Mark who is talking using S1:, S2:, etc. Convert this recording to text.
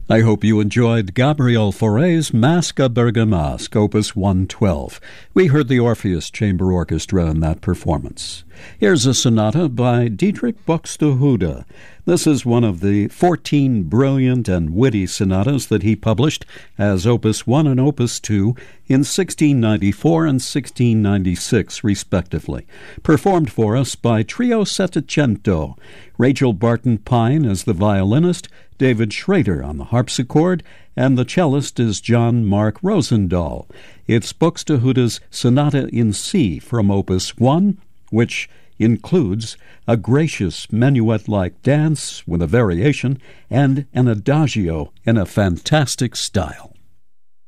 S1: I hope you enjoyed Gabriel Fauré's Masque Bergamasque, Opus 112. We heard the Orpheus Chamber Orchestra in that performance. Here's a sonata by Dietrich Buxtehude. This is one of the 14 brilliant and witty sonatas that he published as Opus 1 and Opus 2 in 1694 and 1696, respectively. Performed for us by Trio Settecento, Rachel Barton Pine as the violinist, David Schrader on the harpsichord, and the cellist is John Mark Rosendahl. It's Buxtehude's Sonata in C from Opus 1, which includes a gracious minuet-like dance with a variation and an adagio in a fantastic style.